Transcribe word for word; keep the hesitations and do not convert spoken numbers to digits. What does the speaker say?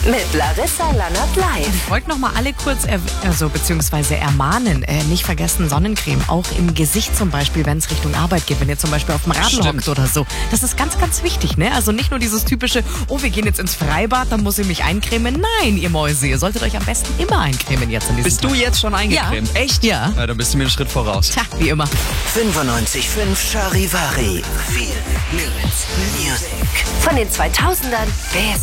mit Larissa Lannert live. Ich wollte noch mal alle kurz er also, beziehungsweise ermahnen, äh, nicht vergessen Sonnencreme, auch im Gesicht zum Beispiel, wenn es Richtung Arbeit geht, wenn ihr zum Beispiel auf dem Radl hockt oder so. Das ist ganz, ganz wichtig, ne? Also nicht nur dieses typische, oh, wir gehen jetzt ins Freibad, dann muss ich mich eincremen. Nein, ihr Mäuse, ihr solltet euch am besten immer eincremen jetzt in diesem Bist du jetzt schon eingecremt? Ja. Echt? Ja. Ja. Dann bist du mir einen Schritt voraus. Tja, wie immer. fünfundneunzig Komma fünf Charivari. Viel Music. Von den zweitausendern bis